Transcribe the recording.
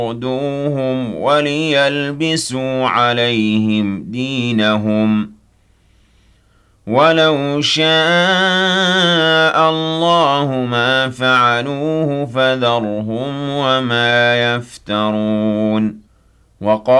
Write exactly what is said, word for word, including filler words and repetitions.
يَعْبُدُوهُمْ وَلِيَلْبِسُوا عَلَيْهِمْ دِينَهُمْ وَلَوْ شَاءَ اللَّهُ مَا فَعَلُوهُ فَذَرْهُمْ وَمَا يَفْتَرُونَ.